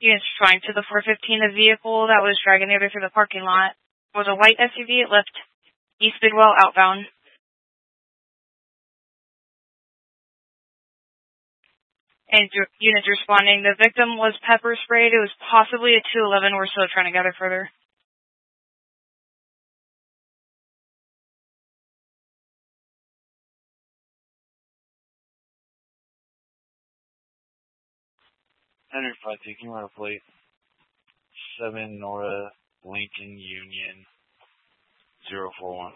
Units trying to the 415, the vehicle that was dragging the other through the parking lot was a white SUV. It left East Bidwell outbound. And units responding, the victim was pepper sprayed. It was possibly a 211. We're still trying to gather further. Henry 52, can you run a plate? 7 Nora Lincoln Union 041.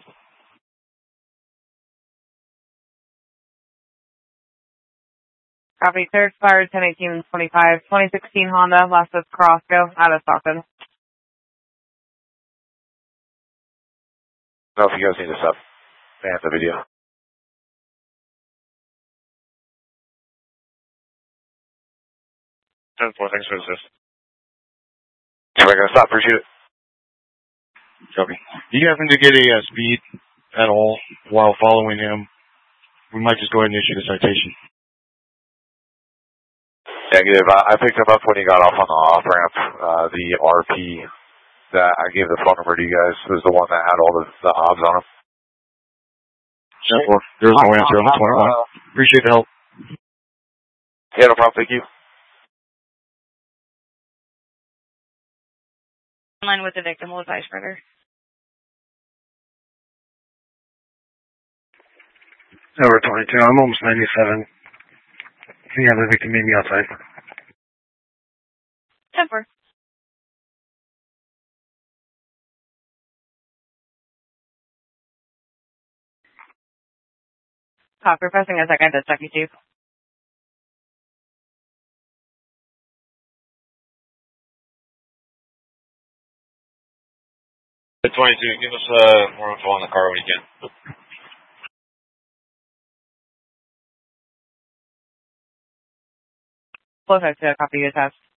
Copy, third expired 10/18/25, 2016 Honda, last of Carrasco, out of Stockton. No, if you guys need to stop, advance the video. 10-4, thanks for the assist. We're going to stop, appreciate it. Copy. Do you happen to get a speed at all while following him? We might just go ahead and issue the citation. Negative. I picked him up when he got off on the off-ramp. The RP that I gave the phone number to you guys was the one that had all the obs on him. 10-4. There's no answer on the 21. Appreciate the help. Yeah, no problem. Thank you. In line with the victim, we'll advise further. Over 22. I'm almost 97. Can you have the victim meet me outside? 10-4. Copy, requesting a second to Chucky Chief. The 22, give us more info on the car when you can. Close to copy your test.